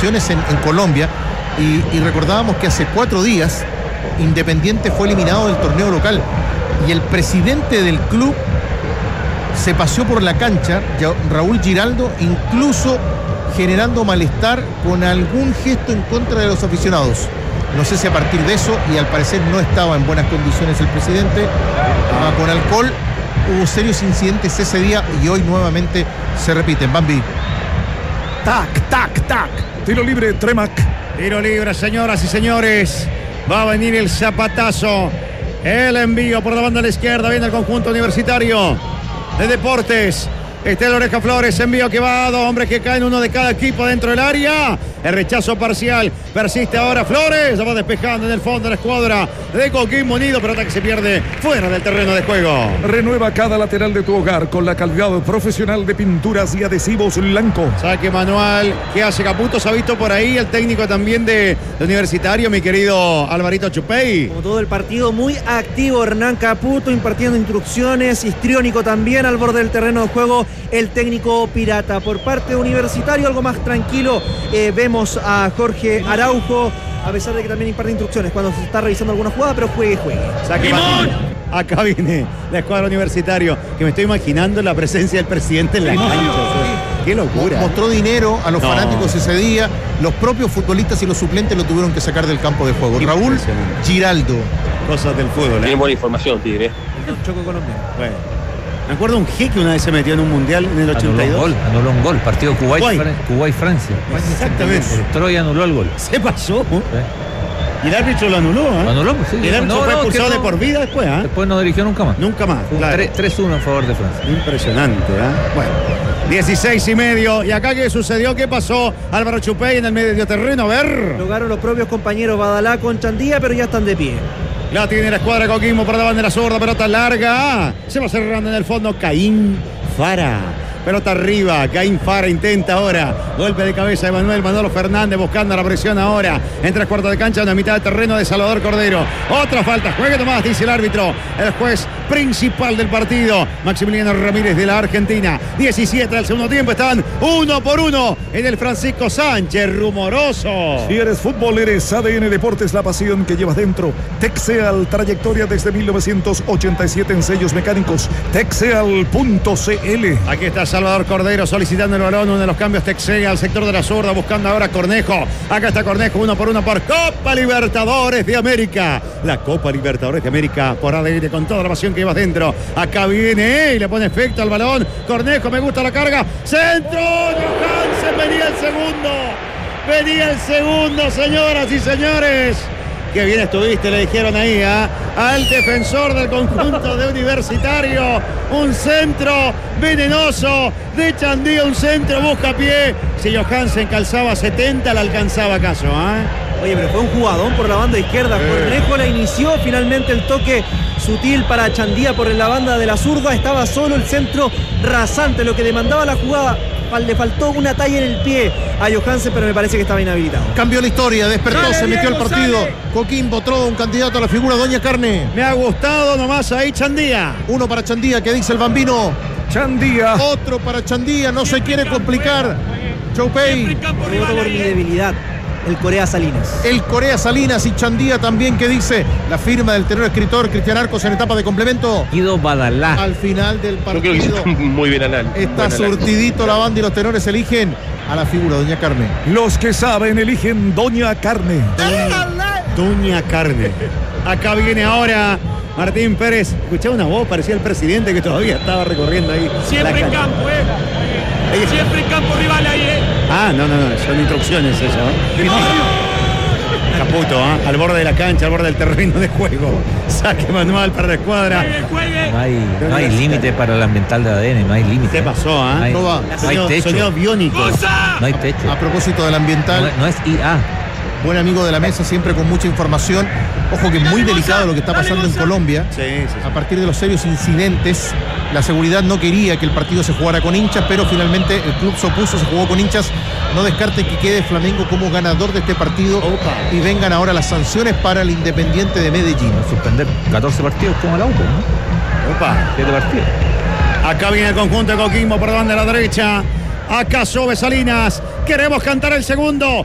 condiciones en Colombia, y recordábamos que hace 4 días Independiente fue eliminado del torneo local y el presidente del club se paseó por la cancha, Raúl Giraldo, incluso generando malestar con algún gesto en contra de los aficionados. No sé si a partir de eso, y al parecer no estaba en buenas condiciones el presidente, con alcohol. Hubo serios incidentes ese día y hoy nuevamente se repiten. Bambi. Tac, tac, tac. Tiro libre, Tremac. Tiro libre, señoras y señores. Va a venir el zapatazo. El envío por la banda a la izquierda. Viene el conjunto universitario de Deportes. Está el Oreja Flores, envío que va a 2 hombres que caen, uno de cada equipo dentro del área. El rechazo parcial, persiste ahora Flores, va despejando en el fondo de la escuadra de Coquimbo Unido, pelota que se pierde fuera del terreno de juego. Renueva cada lateral de tu hogar con la calidad profesional de pinturas y adhesivos Blanco. Saque manual, ¿qué hace Caputo? Se ha visto por ahí el técnico también de Universitario, mi querido Alvarito Chupey. Como todo el partido, muy activo Hernán Caputo, impartiendo instrucciones, histriónico también al borde del terreno de juego el técnico pirata. Por parte de Universitario, algo más tranquilo, vemos a Jorge Araujo, a pesar de que también imparte instrucciones cuando se está revisando alguna jugada, pero juegue. Saque manual. Acá viene la escuadra Universitario, que me estoy imaginando la presencia del presidente en la cancha. Qué locura. Mostró dinero a los fanáticos ese día. Los propios futbolistas y los suplentes lo tuvieron que sacar del campo de juego. Raúl Giraldo. Cosas del fútbol. Tiene buena información, Tigre. Choco colombiano. Bueno. Me acuerdo un G que una vez se metió en un mundial en el 82. Anuló un gol, partido Kuwait-Francia. Exactamente. Troya anuló el gol. Se pasó. Sí. Y el árbitro lo anuló, ¿eh? Lo anuló, pues sí. Y el árbitro fue expulsado de por vida después, ¿eh? Después no dirigió nunca más. Nunca más. Claro. 3-1 en favor de Francia. Impresionante, ¿eh? Bueno. 16:30. ¿Y acá qué sucedió? ¿Qué pasó? Álvaro Chupey en el medio terreno. A ver. Lograron los propios compañeros Badalá con Chandía, pero ya están de pie. La tiene la escuadra Coquimbo por la bandera zurda, pelota larga. Se va cerrando en el fondo Caín Fara. Pelota arriba, Caín Fara intenta ahora. Golpe de cabeza de Manolo Fernández buscando la presión ahora. En 3/4 de cancha, en la mitad del terreno de Salvador Cordero. Otra falta, juegue nomás, dice el árbitro. El juez principal del partido, Maximiliano Ramírez de la Argentina. 17 del segundo tiempo, están 1-1 en el Francisco Sánchez, rumoroso. Si eres fútbol, eres ADN Deportes, la pasión que llevas dentro. Texeal, trayectoria desde 1987 en sellos mecánicos. Texeal.cl. Aquí está Salvador Cordero solicitando el balón, uno de los cambios Texeal al sector de la zurda, buscando ahora Cornejo. Acá está Cornejo, 1-1 por Copa Libertadores de América. La Copa Libertadores de América por ADN con toda la pasión que llevas dentro. Acá viene y le pone efecto al balón. Cornejo, me gusta la carga. Centro, Johansen, venía el segundo, señoras y señores. Qué bien estuviste, le dijeron ahí al defensor del conjunto de Universitario. Un centro venenoso de Chandía, un centro buscapié. Si Johansen calzaba 70, la alcanzaba acaso, Oye, pero fue un jugadón por la banda izquierda. Cornejo la inició, finalmente el toque sutil para Chandía por la banda de la zurda. Estaba solo, el centro rasante, lo que demandaba la jugada. Le faltó una talla en el pie a Johansen, pero me parece que estaba inhabilitado. Cambió la historia, despertó, se metió al partido. Coquimbo, Tro, un candidato a la figura, Doña Carne. Me ha gustado nomás ahí Chandía. Uno para Chandía, que dice el Bambino. Chandía. Otro para Chandía, no se quiere complicar. Choupey. Por mi debilidad. El Corea Salinas. El Corea Salinas y Chandía también, que dice la firma del tenor escritor Cristian Arcos en etapa de complemento. Guido Badalá. Al final del partido. Yo creo que está muy bien análisis. Está surtidito la banda y los tenores eligen a la figura, Doña Carne. Los que saben eligen Doña Carne. Doña Carne. Acá viene ahora Martín Pérez. Escuchaba una voz, parecía el presidente que todavía estaba recorriendo ahí. Siempre en campo, Siempre en campo rival ahí, No, son instrucciones eso, Caputo, al borde de la cancha, al borde del terreno de juego. Saque manual para la escuadra. No hay límite para el ambiental de ADN, no hay límite. ¿Qué pasó, No hay techo. Sonido biónico. No hay techo. A propósito del ambiental. No es IA. Buen amigo de la mesa, siempre con mucha información. Ojo que muy delicado lo que está pasando en Colombia. Sí. A partir de los serios incidentes, la seguridad no quería que el partido se jugara con hinchas, pero finalmente el club se opuso, se jugó con hinchas. No descarte que quede Flamengo como ganador de este partido. Y vengan ahora las sanciones para el Independiente de Medellín. Suspender 14 partidos como la UCO, ¿no? 7 partidos. Acá viene el conjunto de Coquimbo por banda de la derecha. Acá sube Salinas. Queremos cantar el segundo.